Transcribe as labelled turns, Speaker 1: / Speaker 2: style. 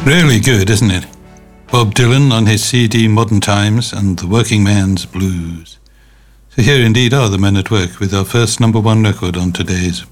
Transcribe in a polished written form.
Speaker 1: Really good, isn't it? Bob Dylan on his CD Modern Times and The Working Man's Blues. So here indeed are the men at work with our first number one record on today's